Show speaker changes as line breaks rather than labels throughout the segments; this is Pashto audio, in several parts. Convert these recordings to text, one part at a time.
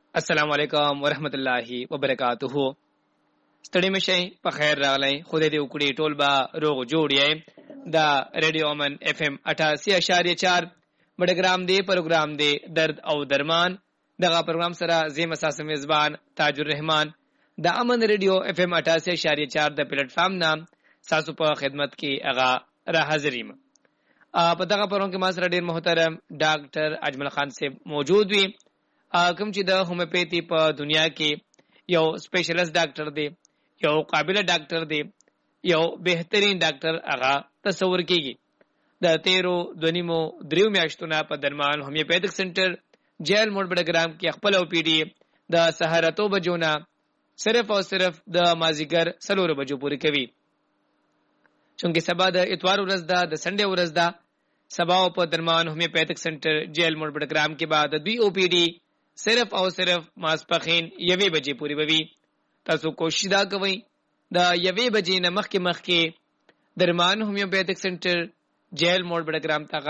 السلام علیکم ورحمت الله وبرکاتہ. ستړي مشي په خیر راغلی. خدای دې وکړي ټول با روغ جوړ یې. دا ریډیو امن اف ام 88.4 مډګرام دی پروګرام دی درد او درمان. دغه پروګرام سره زیم اساس میزبان تاج الرحمن د امن ریډیو اف ام 88.4 د پلیټ فارم نام ساسو په خدمت کې اغا را حاضریم. په دغه پروګرام کې ما سره ډیر محترم ډاکټر اجمل خان صاحب موجود وي. کوم چې د هومیوپیتي په دنیا کې یو سپیشلیست ډاکټر دی، یو قابل ډاکټر دی، یو بهترین ډاکټر هغه تصور کیږي. د 13 میاشتونه په درمان هومیوپیتک سنټر جیل موډ بډګرام کې خپل او پی ډی د سحراتو بجونه صرف او صرف د مازیګر 4 بجو پورې کوي. چونکه سبا د اتوار ورځ ده، د سنډي ورځ ده. سبا په درمان هومیوپیتک سنټر جیل موډ بډګرام کې بعد د او پی ډی صرف او صرف ماسپخین 1 بجې پورې وي. تاسو کوشش دا کوئ د 1 بجې نه مخکې درمان هومیوپیتک سنټر جیل موډ بډګرام ته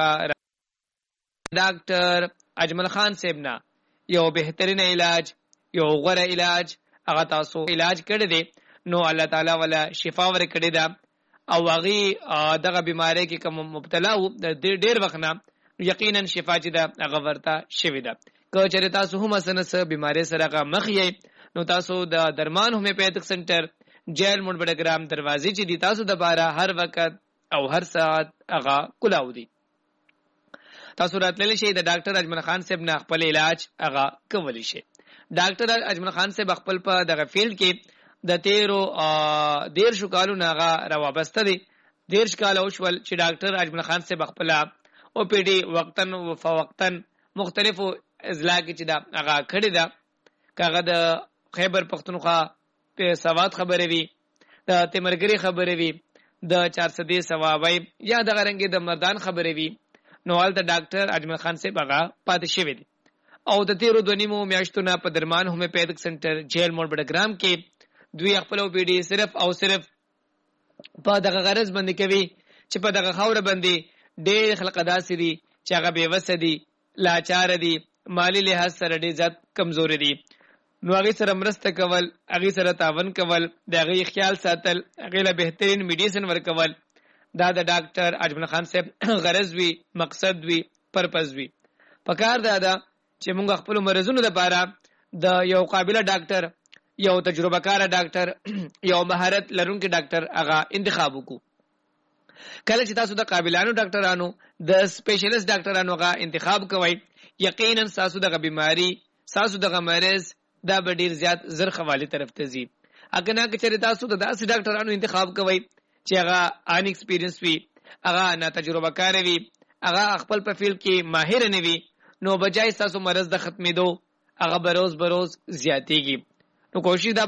ډاکټر اجمل خان صاحب نه یو بهترین علاج، یو غوره علاج هغه تاسو علاج کړی دی. نو الله تعالی ولا شفا ورکړي دا او هغه دغه بیماری کې کوم مبتلا وو د ډیر وخت نه یقینا شفا چې دا هغه ورته شوی ده. که چېرې تاسو هم اسنه بیماری سره هغه مخ یې، نو تاسو د درمان هومیوپیتک سنټر جیل موډ بډګرام دروازې چې دي تاسو د بارا هر وخت او هر ساعت هغه کلاو دي. تاسو راتللی شئ د ډاکټر اجمل خان صاحب نه خپل علاج هغه کولی شئ. ډاکټر اجمل خان صاحب خپل په دغه فیلډ کې د 13 کالو نه هغه راوبسته دي. 13 کال اوشول چې ډاکټر اجمل خان صاحب خپل او پی ډی وقتن و فوقتن مختلفو اضلاع کې چې دا هغه کړی دا. کاغه د خیبر پختونخوا په سواد خبرې وي، د تیمرګری خبرې وي، د 400 سوابای یا د غرنګي د مردان خبرې وي. نو ول د ډاکټر اجمل خان صاحب هغه پاتې شوی دی او د 13 میاشتونه په درمان هومیوپیتک سنټر جیل موډ بډګرام کې دوی خپل او پی ډی صرف او صرف په دغه غرض باندې کوي چې په دغه خاور باندې ډېر خلک داسې دي چې هغه بے وسه دي، لاچار دي، مالی لحاظ سره ډېر زیات کمزوري دي. نو هغه سره مرسته کول، هغه سره تعاون کول، د هغه خیال ساتل، هغه له بهترین میډیسن ورکول، دا د ډاکټر اجمل خان صاحب غرض وی، مقصد وی، پرپز وی. پکار دا چې موږ خپل مریضونو لپاره د یو قابل ډاکټر، یو تجربه کار ډاکټر، یو مهارت لرونکي ډاکټر هغه انتخاب وکړو. کله چې تاسو د قابلانو ډاکټرانو، د سپیشلیست ډاکټرانو هغه انتخاب کوئ، یقینا تاسو دغه بیماری، تاسو دغه مریض دا به ډیر زیات زر خوالی طرف ته ځي. اګه نه چې تاسو د داسې ډاکټرانو انتخاب کوئ چې هغه ان ایکسپیرینس وي، هغه نه تجربه کار وي، هغه خپل په فیلډ کې ماهر نه وي، نو بجای تاسو مرز د ختمېدو هغه بروز زیاتېږي. نو کوشش دا